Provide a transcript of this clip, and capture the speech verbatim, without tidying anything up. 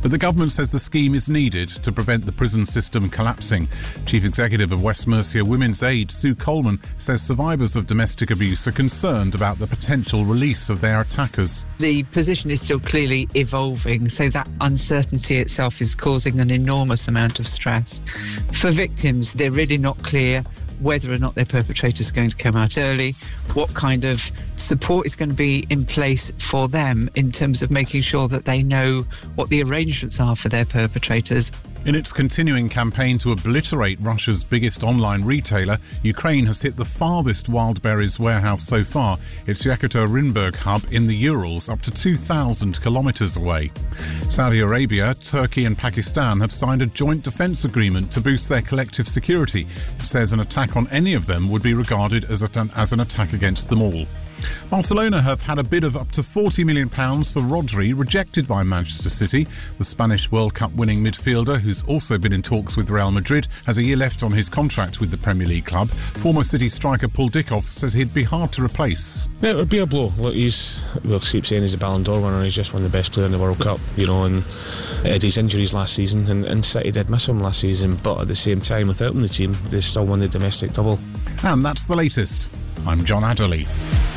But the government says the scheme is needed to prevent the prison system collapsing. Chief Executive of West Mercia Women's Aid, Sue Coleman, says survivors of domestic abuse are concerned about the potential release of their attackers. The position is still clearly evolving, so that uncertainty itself is causing an enormous amount of stress. For victims, they're really not clear whether or not their perpetrators are going to come out early, what kind of support is going to be in place for them in terms of making sure that they know what the arrangements are for their perpetrators. In its continuing campaign to obliterate Russia's biggest online retailer, Ukraine has hit the farthest Wildberries warehouse so far, its Yekaterinburg hub in the Urals, up to two thousand kilometres away. Saudi Arabia, Turkey and Pakistan have signed a joint defence agreement to boost their collective security. It says an attack on any of them would be regarded as, a, as an attack against them all. Barcelona have had a bid of up to forty million pounds for Rodri rejected by Manchester City. The Spanish World Cup winning midfielder, who's also been in talks with Real Madrid, has a year left on his contract with the Premier League club. Former City striker Paul Dickov says he'd be hard to replace. Yeah, it would be a blow. Look, he's, we'll keep saying he's a Ballon d'Or winner, he's just one of the best players in the World Cup, you know, and had his injuries last season, and, and City did miss him last season, but at the same time, without him in the team, they still won the domestic double. And that's the latest. I'm John Adderley.